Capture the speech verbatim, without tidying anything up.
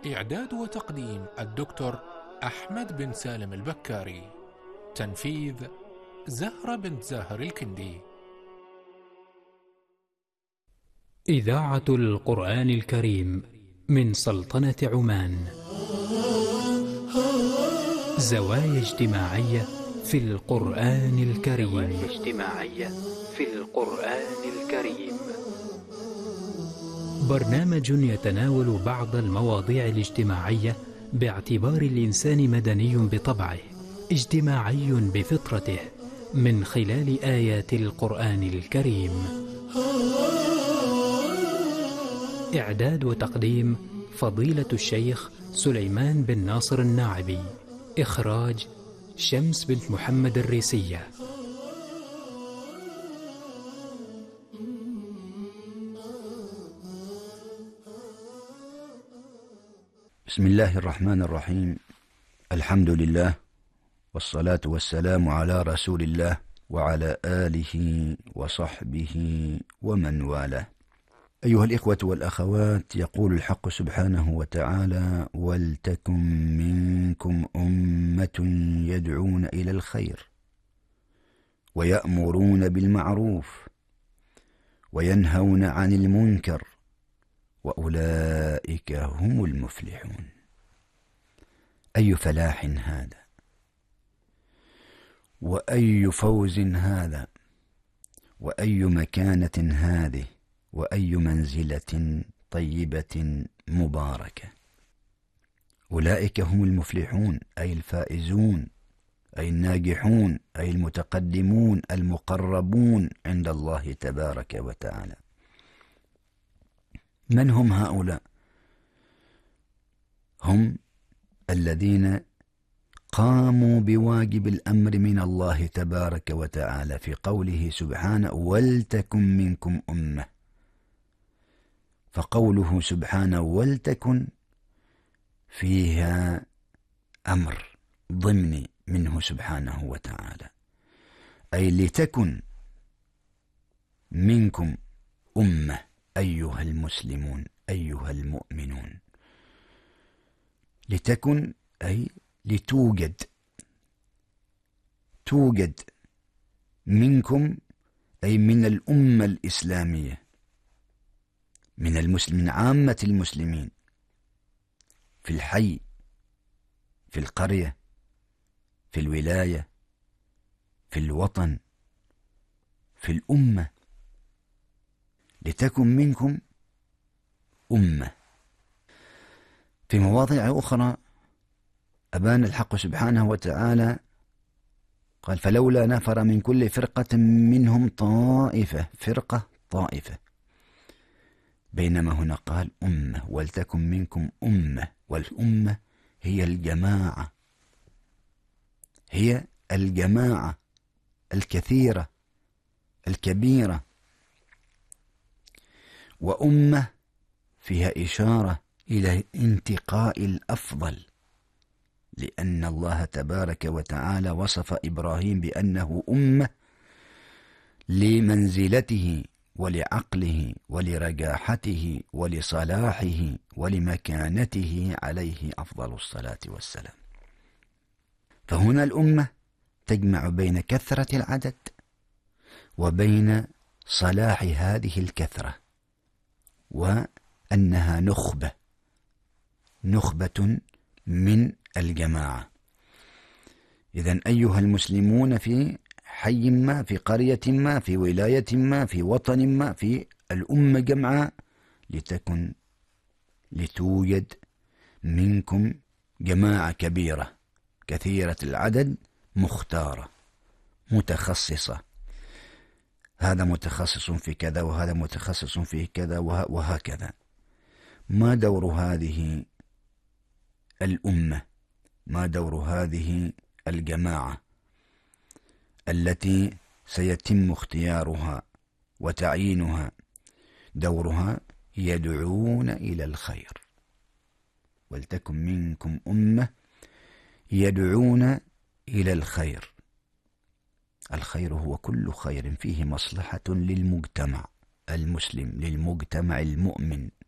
إعداد وتقديم الدكتور أحمد بن سالم البكاري. تنفيذ زهرة بنت زاهر الكندي. إذاعة القرآن الكريم من سلطنة عمان. زوايا اجتماعية في القرآن الكريم. زوايا اجتماعية في القرآن الكريم. برنامج يتناول بعض المواضيع الاجتماعية باعتبار الإنسان مدني بطبعه، اجتماعي بفطرته، من خلال آيات القرآن الكريم. إعداد وتقديم فضيلة الشيخ سليمان بن ناصر الناعبي. إخراج شمس بنت محمد الريسية. بسم الله الرحمن الرحيم. الحمد لله والصلاة والسلام على رسول الله وعلى آله وصحبه ومن والاه. أيها الإخوة والأخوات، يقول الحق سبحانه وتعالى: ولتكن منكم أمة يدعون إلى الخير ويأمرون بالمعروف وينهون عن المنكر وأولئك هم المفلحون. أي فلاح هذا، وأي فوز هذا، وأي مكانة هذه، وأي منزلة طيبة مباركة. أولئك هم المفلحون، أي الفائزون، أي الناجحون، أي المتقدمون المقربون عند الله تبارك وتعالى. من هم هؤلاء؟ هم الذين قاموا بواجب الأمر من الله تبارك وتعالى في قوله سبحانه: ولتكن منكم أمة. فقوله سبحانه ولتكن فيها أمر ضمني منه سبحانه وتعالى، أي لتكن منكم أمة أيها المسلمون أيها المؤمنون. لتكن أي لتوجد، توجد منكم أي من الأمة الإسلامية، من المسلمين، عامة المسلمين، في الحي، في القرية، في الولاية، في الوطن، في الأمة. لتكن منكم أمة. في مواضع أخرى أبان الحق سبحانه وتعالى قال: فلولا نفر من كل فرقة منهم طائفة، فرقة طائفة، بينما هنا قال أمة، ولتكن منكم أمة، والأمة هي الجماعة، هي الجماعة الكثيرة الكبيرة. وأمة فيها إشارة إلى انتقاء الأفضل، لأن الله تبارك وتعالى وصف إبراهيم بأنه أمة لمنزلته ولعقله ولرجاحته ولصلاحه ولمكانته عليه أفضل الصلاة والسلام. فهنا الأمة تجمع بين كثرة العدد وبين صلاح هذه الكثرة، وأنها نخبة، نخبة من الجماعة. إذن أيها المسلمون في حي ما، في قرية ما، في ولاية ما، في وطن ما، في الأمة جمعاء، لتكن لتوجد منكم جماعة كبيرة كثيرة العدد، مختارة متخصصة، هذا متخصص في كذا وهذا متخصص في كذا وهكذا. ما دور هذه الأمة؟ ما دور هذه الجماعة التي سيتم اختيارها وتعيينها؟ دورها يدعون إلى الخير. ولتكن منكم أمة يدعون إلى الخير. الخير هو كل خير فيه مصلحة للمجتمع المسلم، للمجتمع المؤمن،